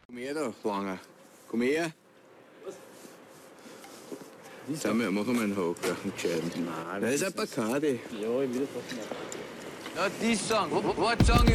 Komm her da, Langer. Komm her. Sag mir, mach mal einen Haken, einen gescheiten. Nein, Das ist ein Bacardi. Ja, ich will das was machen. Ja, die Song. What song